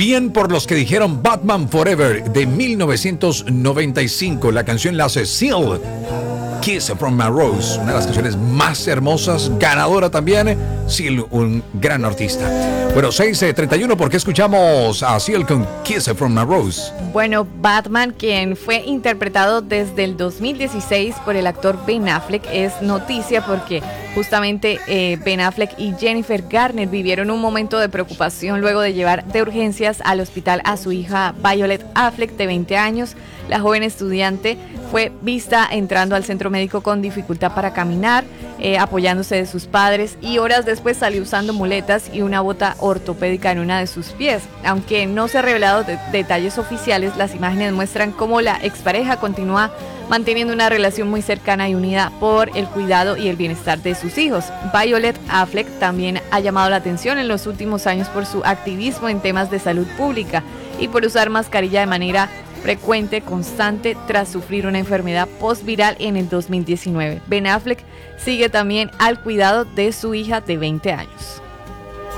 Bien por los que dijeron Batman Forever de 1995. La canción la hace Seal. Kiss from My Rose, una de las canciones más hermosas, ganadora también. Seal, un gran artista. Bueno, 6:31, ¿por qué escuchamos a Seal con Kiss from My Rose? Bueno, Batman, quien fue interpretado desde el 2016 por el actor Ben Affleck, es noticia porque justamente Ben Affleck y Jennifer Garner vivieron un momento de preocupación luego de llevar de urgencias al hospital a su hija Violet Affleck, de 20 años. La joven estudiante fue vista entrando al centro médico con dificultad para caminar, apoyándose de sus padres, y horas después salió usando muletas y una bota ortopédica en una de sus pies. Aunque no se han revelado detalles oficiales, las imágenes muestran cómo la expareja continúa manteniendo una relación muy cercana y unida por el cuidado y el bienestar de sus hijos. Violet Affleck también ha llamado la atención en los últimos años por su activismo en temas de salud pública y por usar mascarilla de manera frecuente, constante, tras sufrir una enfermedad postviral en el 2019. Ben Affleck sigue también al cuidado de su hija de 20 años.